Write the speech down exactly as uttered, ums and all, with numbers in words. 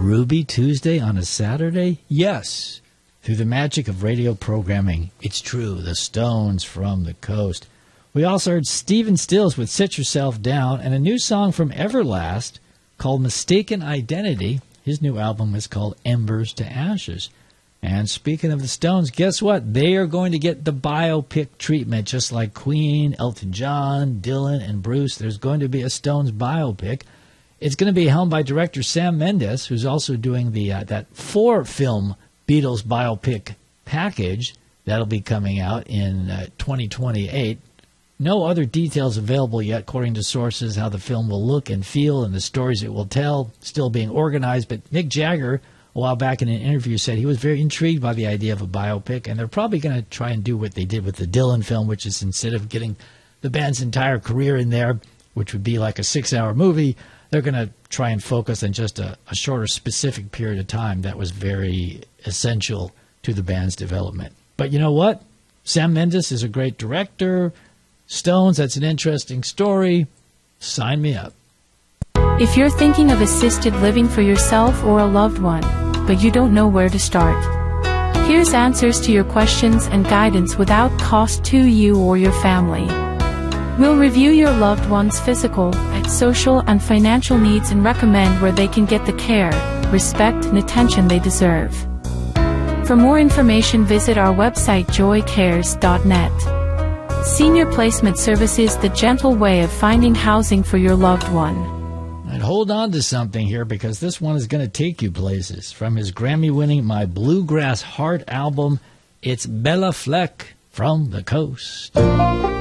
Ruby Tuesday on a Saturday? Yes. Through the magic of radio programming, it's true, the Stones from the Coast. We also heard Stephen Stills with Sit Yourself Down, and a new song from Everlast called Mistaken Identity. His new album is called Embers to Ashes. And speaking of the Stones, guess what? They are going to get the biopic treatment, just like Queen, Elton John, Dylan, and Bruce. There's going to be a Stones biopic. It's going to be helmed by director Sam Mendes, who's also doing the uh, that four-film Beatles biopic package. That'll be coming out in uh, twenty twenty-eight. No other details available yet, according to sources, how the film will look and feel and the stories it will tell, still being organized. But Mick Jagger, a while back in an interview, said he was very intrigued by the idea of a biopic, and they're probably going to try and do what they did with the Dylan film, which is instead of getting the band's entire career in there, which would be like a six-hour movie, they're going to try and focus on just a, a shorter, specific period of time that was very essential to the band's development. But you know what? Sam Mendes is a great director. Stones, that's an interesting story. Sign me up. If you're thinking of assisted living for yourself or a loved one, but you don't know where to start, here's answers to your questions and guidance without cost to you or your family. We'll review your loved one's physical, social, and financial needs and recommend where they can get the care, respect, and attention they deserve. For more information, visit our website joy cares dot net. Senior Placement Services, the gentle way of finding housing for your loved one. And hold on to something here, because this one is going to take you places. From his Grammy-winning My Bluegrass Heart album, it's Bella Fleck from the Coast.